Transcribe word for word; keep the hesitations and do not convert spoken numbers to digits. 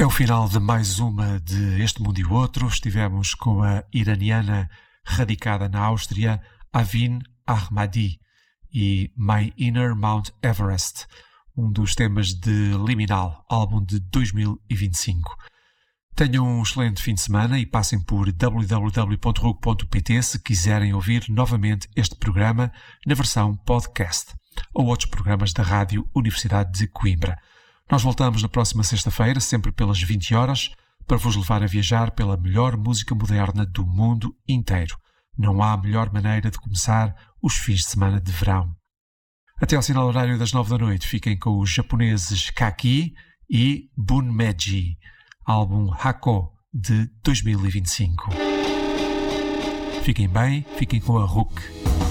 É o final de mais uma de Este Mundo e o Outro. Estivemos com a iraniana radicada na Áustria, Avin Ahmadi, e My Inner Mount Everest, um dos temas de Liminal, álbum de dois mil e vinte e cinco. Tenham um excelente fim de semana e passem por w w w ponto r u c ponto p t se quiserem ouvir novamente este programa na versão podcast ou outros programas da Rádio Universidade de Coimbra. Nós voltamos na próxima sexta-feira, sempre pelas vinte horas, para vos levar a viajar pela melhor música moderna do mundo inteiro. Não há melhor maneira de começar os fins de semana de verão. Até ao sinal horário das nove da noite, fiquem com os japoneses Kaki e Bunmeji, álbum Hako de dois mil e vinte e cinco. Fiquem bem, fiquem com a R U C.